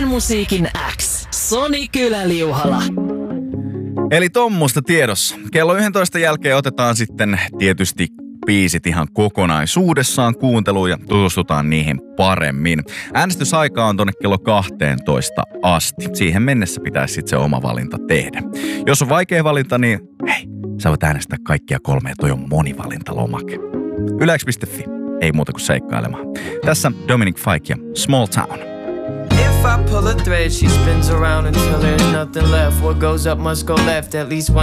musiikin X. Soni Kyläliuhala. Eli tommoista tiedossa. Kello 11 jälkeen otetaan sitten tietysti biisit ihan kokonaisuudessaan kuunteluun ja tutustutaan niihin paremmin. Äänestysaika on tonne kello 12 asti. Siihen mennessä pitäisi sitten se oma valinta tehdä. Jos on vaikea valinta, niin hei, sä voit äänestää kaikkia 3 ja toi on monivalintalomake. Yle.fi, ei muuta kuin seikkailemaan. Tässä Dominic Fike ja Small Town. If I pull a thread, she spins around until there's nothing left. What goes up must go left, at least one.